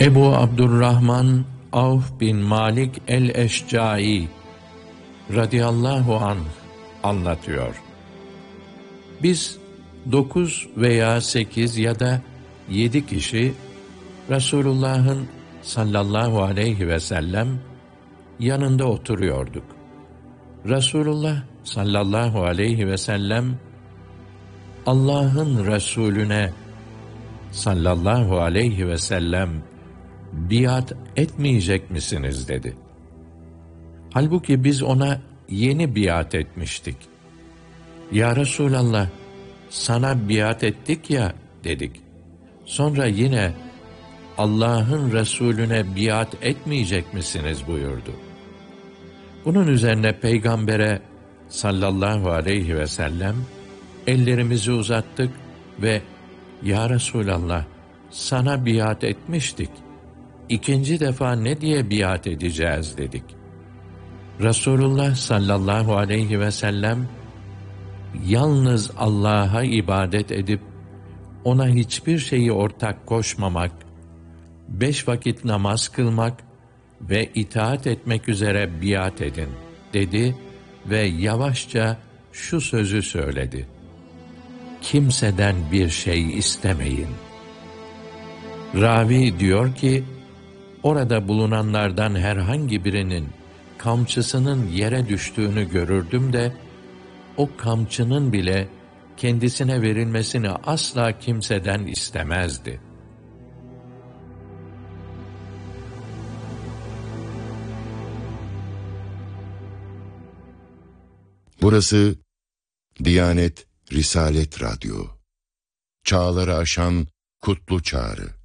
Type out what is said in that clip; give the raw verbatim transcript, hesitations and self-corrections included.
Ebu Abdurrahman Avf bin Malik el-Eşcai radıyallahu anh anlatıyor. Biz dokuz veya sekiz ya da yedi kişi Resulullah'ın sallallahu aleyhi ve sellem yanında oturuyorduk. Resulullah sallallahu aleyhi ve sellem Allah'ın Resulüne sallallahu aleyhi ve sellem biat etmeyecek misiniz dedi. Halbuki biz ona yeni biat etmiştik. Ya Resulallah, sana biat ettik ya dedik. Sonra yine Allah'ın Resulüne biat etmeyecek misiniz buyurdu. Bunun üzerine Peygamber'e sallallahu aleyhi ve sellem ellerimizi uzattık ve Ya Resulallah, sana biat etmiştik. İkinci defa ne diye biat edeceğiz dedik. Resulullah sallallahu aleyhi ve sellem yalnız Allah'a ibadet edip ona hiçbir şeyi ortak koşmamak, beş vakit namaz kılmak ve itaat etmek üzere biat edin dedi ve yavaşça şu sözü söyledi. Kimseden bir şey istemeyin. Ravi diyor ki, orada bulunanlardan herhangi birinin kamçısının yere düştüğünü görürdüm de, o kamçının bile kendisine verilmesini asla kimseden istemezdi. Burası Diyanet Risalet Radyo. Çağları aşan kutlu çağrı.